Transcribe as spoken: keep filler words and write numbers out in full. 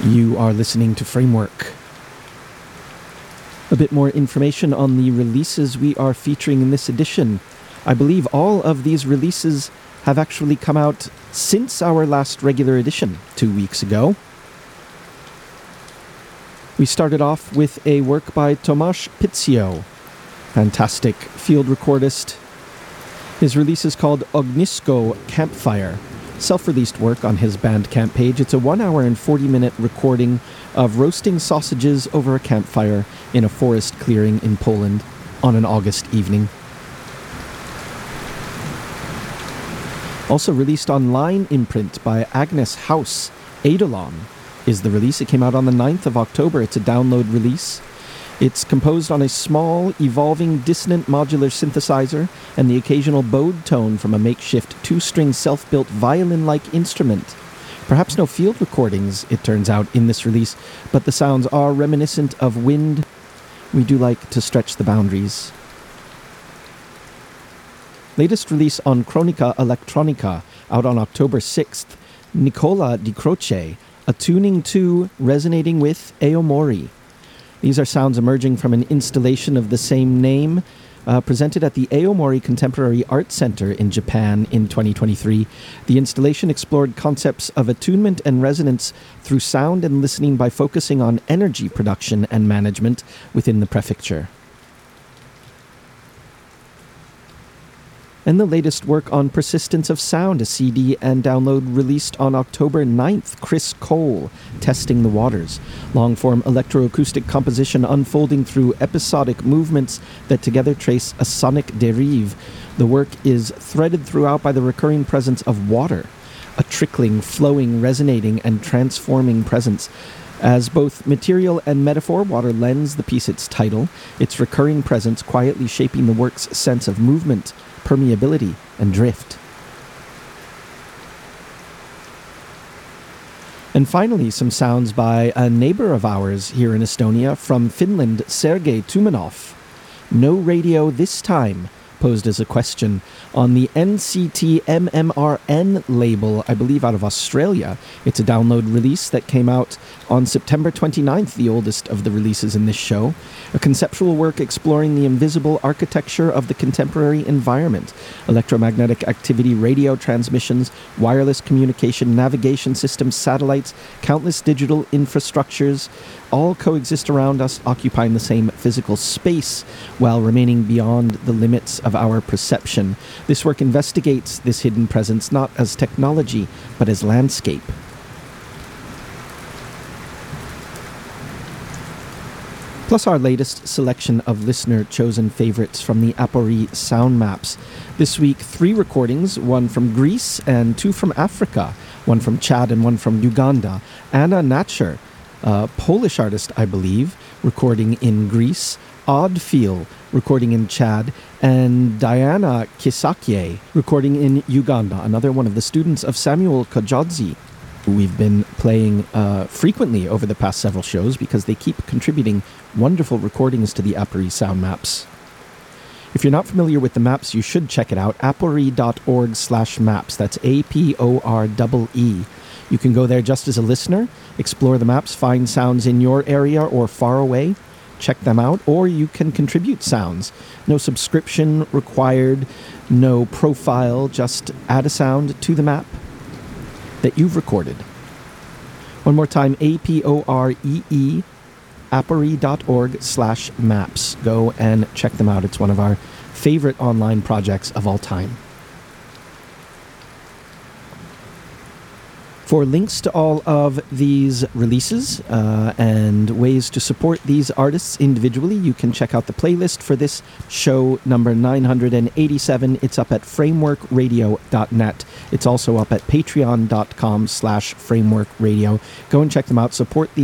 You are listening to Framework. A bit more information on the releases we are featuring in this edition. I believe all of these releases have actually come out since our last regular edition, two weeks ago. We started off with a work by Tomasz Pizio, fantastic field recordist. His release is called Ognisko Campfire, self-released work on his Bandcamp page. It's a one hour and forty minute recording of roasting sausages over a campfire in a forest clearing in Poland on an August evening. Also released on Line Imprint by Agnes House, Eidolon is the release. It came out on the ninth of October. It's a download release. It's composed on a small, evolving, dissonant modular synthesizer and the occasional bowed tone from a makeshift two-string self-built violin-like instrument. Perhaps no field recordings, it turns out, in this release, but the sounds are reminiscent of wind. We do like to stretch the boundaries. Latest release on Chronica Electronica, out on October sixth, Nicola Di Croce, attuning to, resonating with Aomori. These are sounds emerging from an installation of the same name, uh, presented at the Aomori Contemporary Art Center in Japan in twenty twenty-three. The installation explored concepts of attunement and resonance through sound and listening by focusing on energy production and management within the prefecture. And the latest work on Persistence of Sound, a C D and download released on October ninth, Chris Cole, Testing the Waters. Long-form electroacoustic composition unfolding through episodic movements that together trace a sonic derive. The work is threaded throughout by the recurring presence of water, a trickling, flowing, resonating, and transforming presence. As both material and metaphor, water lends the piece its title, its recurring presence quietly shaping the work's sense of movement, permeability, and drift. And finally, some sounds by a neighbor of ours here in Estonia, from Finland, Sergei Tumanov. No radio this time, posed as a question on the N C T M M R N label, I believe out of Australia. It's a download release that came out on September twenty-ninth, the oldest of the releases in this show. A conceptual work exploring the invisible architecture of the contemporary environment. Electromagnetic activity, radio transmissions, wireless communication, navigation systems, satellites, countless digital infrastructures, all coexist around us, occupying the same physical space while remaining beyond the limits of our perception. This work investigates this hidden presence not as technology, but as landscape. Plus our latest selection of listener-chosen favorites from the Apori sound maps. This week, three recordings, one from Greece and two from Africa, one from Chad and one from Uganda. Anna Natcher, a Polish artist, I believe, recording in Greece. Odd Feel, recording in Chad, and Diana Kisakye, recording in Uganda, another one of the students of Samuel Kajadzi, who we've been playing uh, frequently over the past several shows because they keep contributing wonderful recordings to the Apori sound maps. If you're not familiar with the maps, you should check it out, apori.org slash maps. That's A P O R E E. You can go there just as a listener, explore the maps, find sounds in your area or far away, check them out, or you can contribute sounds. No subscription required, no profile, just add a sound to the map that you've recorded. One more time, A P O R E E, apori.org slash maps. Go and check them out. It's one of our favorite online projects of all time. For links to all of these releases uh, and ways to support these artists individually, you can check out the playlist for this show number nine hundred eighty-seven. It's up at framework radio dot net. It's also up at patreon.com slash framework radio. Go and check them out. Support the